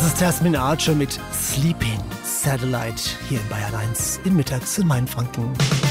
Das ist Jasmine Archer mit Sleeping Satellite hier in Bayern 1 im Mittags in Mainfranken.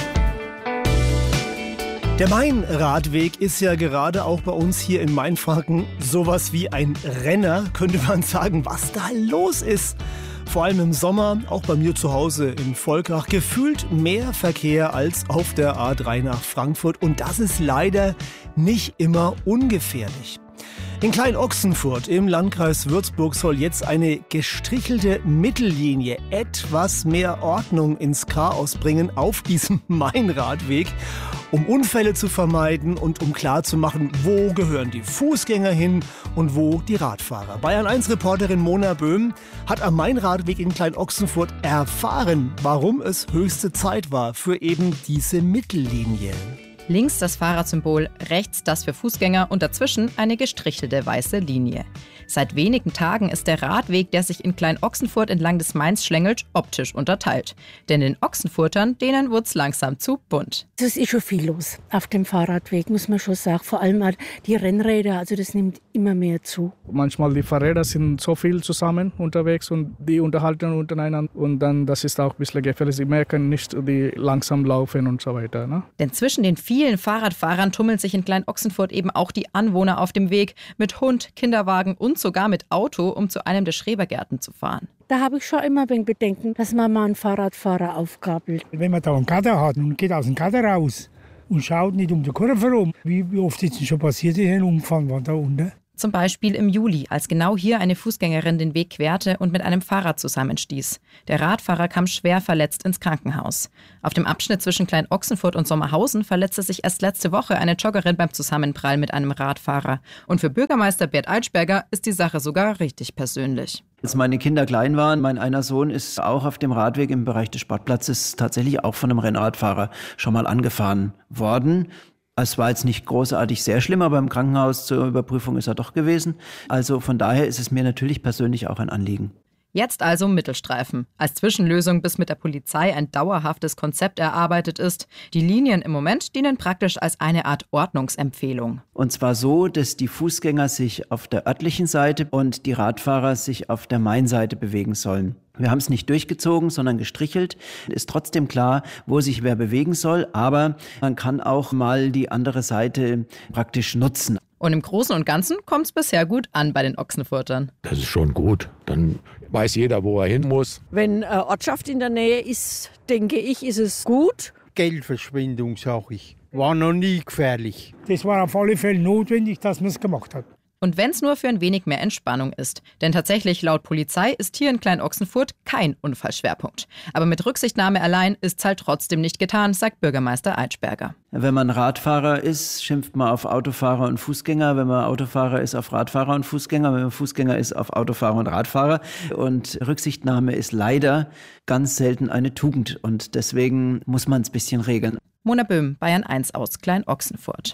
Der Mainradweg ist ja gerade auch bei uns hier in Mainfranken sowas wie ein Renner, könnte man sagen, was da los ist. Vor allem im Sommer, auch bei mir zu Hause in Volkach, gefühlt mehr Verkehr als auf der A3 nach Frankfurt. Und das ist leider nicht immer ungefährlich. In Klein-Ochsenfurt im Landkreis Würzburg soll jetzt eine gestrichelte Mittellinie etwas mehr Ordnung ins Chaos bringen auf diesem Mainradweg, um Unfälle zu vermeiden und um klarzumachen, wo gehören die Fußgänger hin und wo die Radfahrer. Bayern 1-Reporterin Mona Böhm hat am Mainradweg in Klein-Ochsenfurt erfahren, warum es höchste Zeit war für eben diese Mittellinie. Links das Fahrradsymbol, rechts das für Fußgänger und dazwischen eine gestrichelte weiße Linie. Seit wenigen Tagen ist der Radweg, der sich in Klein-Ochsenfurt entlang des Mains schlängelt, optisch unterteilt. Denn den Ochsenfurtern, denen wird's langsam zu bunt. Es ist schon viel los auf dem Fahrradweg, muss man schon sagen. Vor allem auch die Rennräder, also das nimmt immer mehr zu. Manchmal die Fahrräder sind so viel zusammen unterwegs und die unterhalten untereinander. Und dann, das ist auch ein bisschen gefährlich. Sie merken nicht, die langsam laufen und so weiter. Ne? Denn zwischen den vielen Fahrradfahrern tummeln sich in Klein-Ochsenfurt eben auch die Anwohner auf dem Weg mit Hund, Kinderwagen und sogar mit Auto, um zu einem der Schrebergärten zu fahren. Da habe ich schon immer ein wenig Bedenken, dass man mal einen Fahrradfahrer aufgabelt. Wenn man da einen Gatter hat und geht aus dem Gatter raus und schaut nicht um die Kurve herum, wie oft ist es schon passiert, dass ein Unfall war da unten? Zum Beispiel im Juli, als genau hier eine Fußgängerin den Weg querte und mit einem Fahrrad zusammenstieß. Der Radfahrer kam schwer verletzt ins Krankenhaus. Auf dem Abschnitt zwischen Klein-Ochsenfurt und Sommerhausen verletzte sich erst letzte Woche eine Joggerin beim Zusammenprall mit einem Radfahrer. Und für Bürgermeister Bert Eitschberger ist die Sache sogar richtig persönlich. Als meine Kinder klein waren, mein einer Sohn ist auch auf dem Radweg im Bereich des Sportplatzes tatsächlich auch von einem Rennradfahrer schon mal angefahren worden. Es war jetzt nicht großartig sehr schlimm, aber im Krankenhaus zur Überprüfung ist er doch gewesen. Also von daher ist es mir natürlich persönlich auch ein Anliegen. Jetzt also Mittelstreifen. Als Zwischenlösung, bis mit der Polizei ein dauerhaftes Konzept erarbeitet ist. Die Linien im Moment dienen praktisch als eine Art Ordnungsempfehlung. Und zwar so, dass die Fußgänger sich auf der örtlichen Seite und die Radfahrer sich auf der Mainseite bewegen sollen. Wir haben es nicht durchgezogen, sondern gestrichelt. Ist trotzdem klar, wo sich wer bewegen soll, aber man kann auch mal die andere Seite praktisch nutzen. Und im Großen und Ganzen kommt es bisher gut an bei den Ochsenfurtern. Das ist schon gut. Dann weiß jeder, wo er hin muss. Wenn eine Ortschaft in der Nähe ist, denke ich, ist es gut. Geldverschwendung, sag ich. War noch nie gefährlich. Das war auf alle Fälle notwendig, dass man es gemacht hat. Und wenn es nur für ein wenig mehr Entspannung ist. Denn tatsächlich, laut Polizei, ist hier in Klein-Ochsenfurt kein Unfallschwerpunkt. Aber mit Rücksichtnahme allein ist es halt trotzdem nicht getan, sagt Bürgermeister Eitschberger. Wenn man Radfahrer ist, schimpft man auf Autofahrer und Fußgänger. Wenn man Autofahrer ist, auf Radfahrer und Fußgänger. Wenn man Fußgänger ist, auf Autofahrer und Radfahrer. Und Rücksichtnahme ist leider ganz selten eine Tugend. Und deswegen muss man es ein bisschen regeln. Mona Böhm, Bayern 1 aus Klein-Ochsenfurt.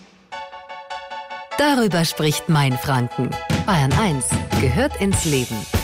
Darüber spricht Mainfranken. Bayern 1 gehört ins Leben.